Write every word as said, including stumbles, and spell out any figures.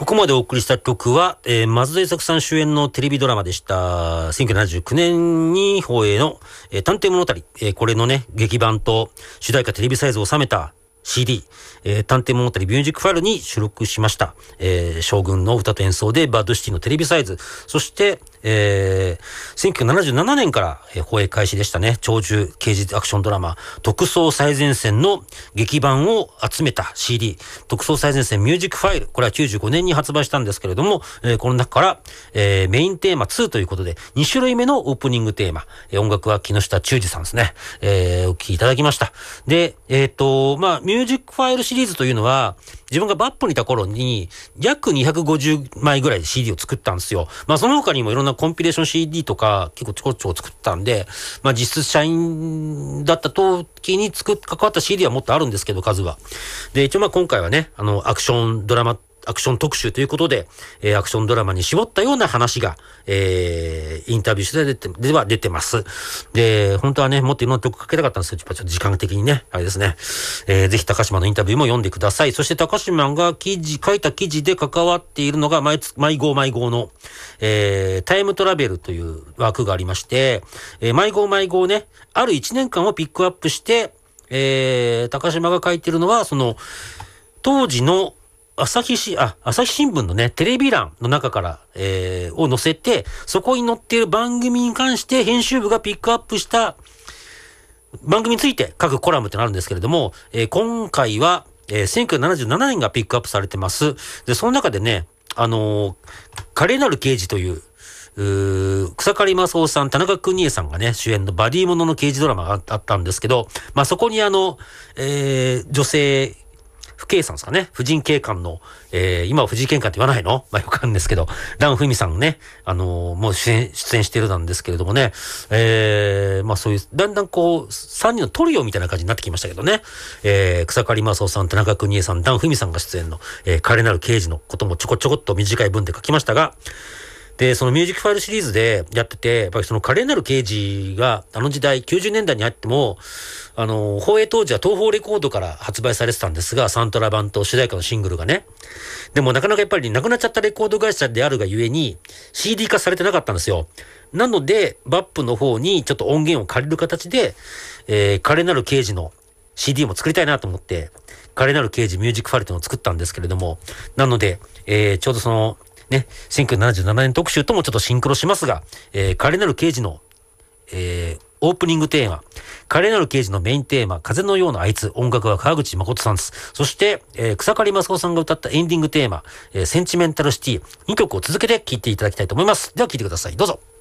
ここまでお送りした曲は、えー、松田優作さん主演のテレビドラマでした。せんきゅうひゃくななじゅうきゅうねんに放映の、えー、探偵物語、えー、これのね、劇版と主題歌テレビサイズを収めた シーディー、えー、探偵物語ミュージックファイルに収録しました。えー、将軍の歌と演奏でバッドシティのテレビサイズ、そして、えー、せんきゅうひゃくななじゅうななねんから、えー、放映開始でしたね、長寿刑事アクションドラマ、特捜最前線の劇版を集めた シーディー、特捜最前線ミュージックファイル、これはきゅうじゅうごねんに発売したんですけれども、えー、この中から、えー、メインテーマツーということで、に種類目のオープニングテーマ、えー、音楽は木下忠二さんですね、えー、お聴きいただきました。で、えっと、まあ、ミュージックファイルシリーズというのは、自分がバップにいた頃に約にひゃくごじゅうまいぐらいで シーディー を作ったんですよ。まあその他にもいろんなコンピレーション シーディー とか結構ちょこちょこ作ったんで、まあ実質社員だった時に作っ、関わった シーディー はもっとあるんですけど数は。で、一応まあ今回はね、あのアクションドラマ、アクション特集ということで、えー、アクションドラマに絞ったような話が、えー、インタビュー取材で, では出てます。で、本当はね、もっといろんな曲かけたかったんですけど、ちょっと時間的にね、あれですね。えー、ぜひ高島のインタビューも読んでください。そして高島が記事、書いた記事で関わっているのが、毎月、毎号毎号の、えー、タイムトラベルという枠がありまして、えー、毎号毎号ね、あるいちねんかんをピックアップして、えー、高島が書いているのは、その、当時の朝日し、あ、朝日新聞のね、テレビ欄の中から、えー、を載せて、そこに載っている番組に関して編集部がピックアップした番組について書くコラムってなるんですけれども、えー、今回は、えー、せんきゅうひゃくななじゅうななねんがピックアップされてます。で、その中でね、あのー、華麗なる刑事という、うー草刈正雄さん、田中邦衛さんがね、主演のバディものの刑事ドラマがあったんですけど、まあ、そこにあの、えー、女性、不警さんですかね。婦人警官の、えー、今は婦人警官って言わないのまあ、よくあるんですけど、蘭文さんね、あのー、もう出演、出演してるなんですけれどもね、えー、まあそういう、だんだんこう、三人のトリオみたいな感じになってきましたけどね、えー、草刈正雄さん、田中邦衛さん、蘭文さんが出演の、えー、華麗なる刑事のこともちょこちょこっと短い文で書きましたが、で、そのミュージックファイルシリーズでやってて、やっぱりその華麗なる刑事が、あの時代、きゅうじゅうねんだいに入っても、あの、放映当時は東宝レコードから発売されてたんですが、サントラ版と主題歌のシングルがね。でもなかなかやっぱりなくなっちゃったレコード会社であるがゆえに、シーディー 化されてなかったんですよ。なので、バップの方にちょっと音源を借りる形で、えー、華麗なる刑事の シーディー も作りたいなと思って、華麗なる刑事ミュージックファイルというのを作ったんですけれども、なので、えー、ちょうどその、ね、せんきゅうひゃくななじゅうななねん特集ともちょっとシンクロしますが、えー、華麗なる刑事の、えー、オープニングテーマ、華麗なる刑事のメインテーマ、風のようなあいつ、音楽は川口誠さんです。そして、えー、草刈正雄さんが歌ったエンディングテーマ、えー、センチメンタルシティ、にきょくを続けて聴いていただきたいと思います。では聴いてください。どうぞ。